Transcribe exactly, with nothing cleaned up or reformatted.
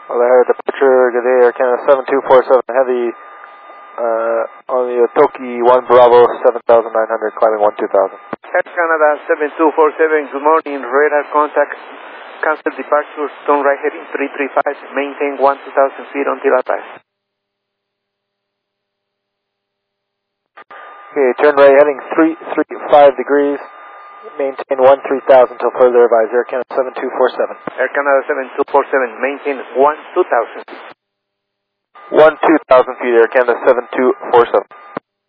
Well, I have departure, good day, Air Canada seven two four seven Heavy, uh, on the Otoki one Bravo seven thousand nine hundred, climbing one two thousand. Air Canada seven two four seven, good morning, radar contact, cancel departure, turn right heading three three five, maintain one two thousand feet until advice. Okay, turn right heading three three five degrees, maintain one three thousand till further advised, Air Canada seven two four seven. Air Canada seven two four seven, maintain one two thousand. one two thousand feet, Air Canada seven two four seven.